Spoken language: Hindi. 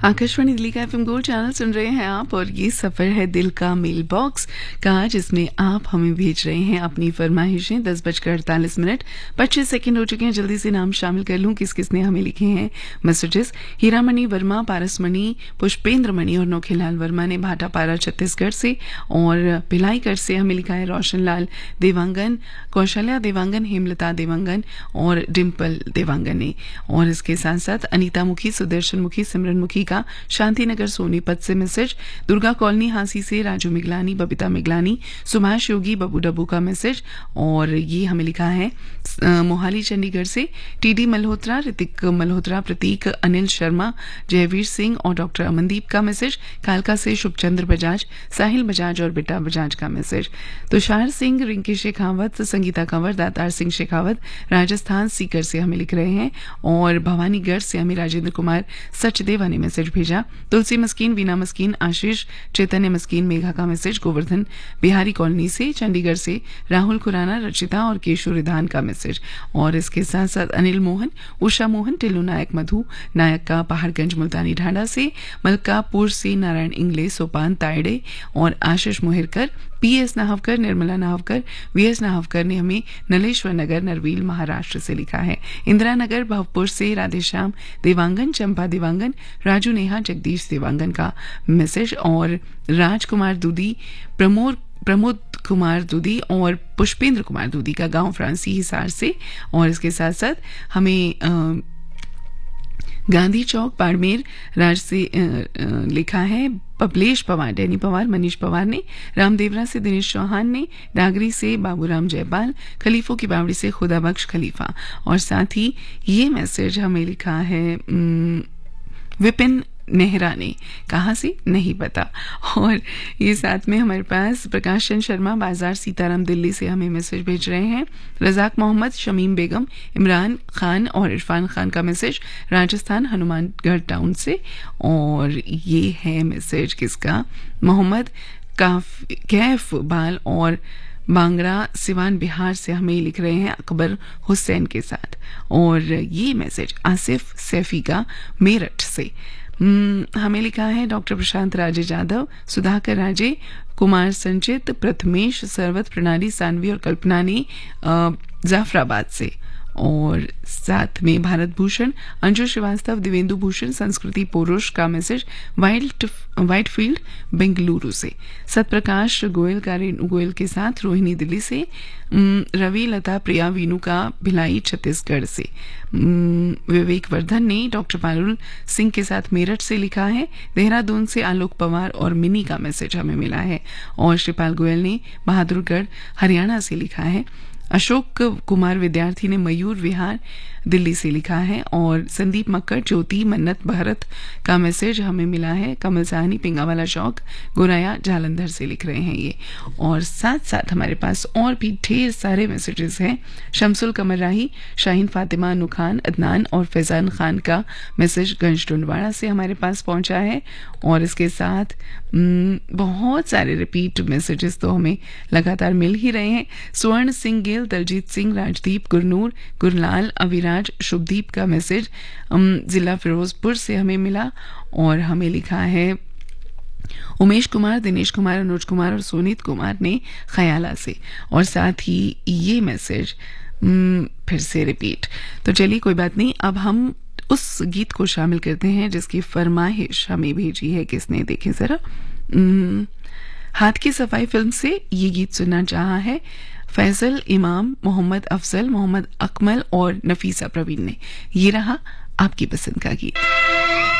आकाशवाणी दिल्ली का एफएम गोल्ड चैनल सुन रहे हैं आप, और ये सफर है दिल का मेल बॉक्स का, जिसमें आप हमें भेज रहे हैं अपनी फरमाइशें। 10:48 25 सेकंड हो चुके हैं। जल्दी से नाम शामिल कर लूं किस किसने हमें लिखे हैं मैसेजेस। हीरामणि वर्मा, पारसमणि, पुष्पेंद्र मणि और नोखेलाल वर्मा ने भाटापारा छत्तीसगढ़ से, और भिलाईगढ़ से हमें लिखा है रोशनलाल देवांगन, कौशल्या देवांगन, हेमलता देवांगन और डिम्पल देवांगन ने। और इसके साथ साथ अनीता मुखी, सुदर्शन मुखी, सिमरन मुखी का शांतिनगर सोनीपत से मैसेज, दुर्गा कॉलोनी हांसी से राजू मिगलानी, बबीता मिगलानी, सुभाष योगी, बबू डब्बू का मैसेज। और ये हमें लिखा है मोहाली चंडीगढ़ से टीडी मल्होत्रा, ऋतिक मल्होत्रा, प्रतीक, अनिल शर्मा, जयवीर सिंह और डॉक्टर अमनदीप का मैसेज। कालका से शुभचंद्र बजाज, साहिल बजाज और बेटा बजाज का मैसेज। तुषार सिंह, रिंकी शेखावत, संगीता कंवर, दातार सिंह शेखावत राजस्थान सीकर से हमें लिख रहे हैं। और भवानीगढ़ से हमें राजेंद्र कुमार सचदेवा ने मैसेज भेजा। तुलसी मस्कीन, वीना मस्कीन, आशीष, चैतन्य मस्कीन, मेघा का मैसेज। गोवर्धन बिहारी कॉलोनी से, चंडीगढ़ से राहुल खुराना, रचिता और केशु रिधान का मैसेज। और इसके साथ साथ अनिल मोहन, उषा मोहन, टिल्लू नायक, मधु नायक का पहाड़गंज मुल्तानी ढांडा से, मलकापुर से नारायण इंगले, सोपान तायडे और आशीष मोहिरकर, पीएस नाहवकर, निर्मला नाहवकर, वीएस नाहवकर ने हमें नलेश्वर नगर, नरवील, महाराष्ट्र से लिखा है। इंदिरा नगर भवपुर से राधेश्याम देवांगन, चंपा देवांगन, राजू नेहा, जगदीश देवांगन का मैसेज। और राजकुमार दूधी, प्रमोद कुमार दूधी और पुष्पेंद्र कुमार दूधी का गांव फ्रांसी हिसार से। और इसके साथ साथ हमें गांधी चौक बाड़मेर राज से लिखा है पबलेश पवार, डैनी पवार, मनीष पवार ने। रामदेवरा से दिनेश चौहान ने, डागरी से बाबूराम जयपाल, खलीफों की बावड़ी से खुदा बख्श खलीफा। और साथ ही ये मैसेज हमें लिखा है विपिन नेहरा ने, कहाँ से नहीं पता। और ये साथ में हमारे पास प्रकाश चंद शर्मा, बाजार सीताराम दिल्ली से हमें मैसेज भेज रहे हैं। रजाक मोहम्मद, शमीम बेगम, इमरान खान और इरफान खान का मैसेज राजस्थान हनुमानगढ़ टाउन से। और ये है मैसेज किसका, मोहम्मद कैफ बाल और बांगड़ा सिवान बिहार से हमें लिख रहे हैं अकबर हुसैन के साथ। और ये मैसेज आसिफ सैफी का मेरठ से हमें लिखा है डॉक्टर प्रशांत राजे जाधव, सुधाकर राजे, कुमार संचित, प्रथमेश, सरवत, प्रणाली, सानवी और कल्पना ने जाफराबाद से। और साथ में भारत भूषण, अंजू श्रीवास्तव, दिवेंदु भूषण, संस्कृति पुरुष का मैसेज वाइटफील्ड बेंगलुरु से। सतप्रकाश गोयल का रेणु गोयल के साथ रोहिणी दिल्ली से। रवि, लता, प्रिया, वीनू का भिलाई छत्तीसगढ़ से। विवेक वर्धन ने डॉक्टर पारुल सिंह के साथ मेरठ से लिखा है। देहरादून से आलोक पवार और मिनी का मैसेज हमें मिला है। और श्रीपाल गोयल ने बहादुरगढ़ हरियाणा से लिखा है। अशोक कुमार विद्यार्थी ने मयूर विहार दिल्ली से लिखा है। और संदीप मक्कड़, ज्योति, मन्नत भारत का मैसेज हमें मिला है। कमल साहनी, पिंगावाला चौक, गोराया, जालंधर से लिख रहे हैं ये। और साथ साथ हमारे पास और भी ढेर सारे मैसेजेस हैं। शमसुल कमर राही, शाहीन फातिमा, नुखान, अदनान और फैजान खान का मैसेज गंज टुंडवाड़ा से हमारे पास पहुंचा है। और इसके साथ बहुत सारे रिपीट मैसेजेस तो हमें लगातार मिल ही रहे हैं। स्वर्ण सिंह गिल, दलजीत सिंह, राजदीप, गुरनूर, गुरलाल, अविराज, शुभदीप का मैसेज जिला फिरोजपुर से हमें मिला। और हमें लिखा है उमेश कुमार, दिनेश कुमार, अनुज कुमार और सोनीत कुमार ने खयाला से। और साथ ही ये मैसेज फिर से रिपीट। तो चलिए कोई बात नहीं, अब हम उस गीत को शामिल करते हैं जिसकी फरमाइश हमें भेजी है किसने, देखें जरा। हाथ की सफाई फिल्म से ये गीत सुनना चाहा है फैसल इमाम, मोहम्मद अफजल, मोहम्मद अकमल और नफीसा प्रवीण ने। ये रहा आपकी पसंद का गीत।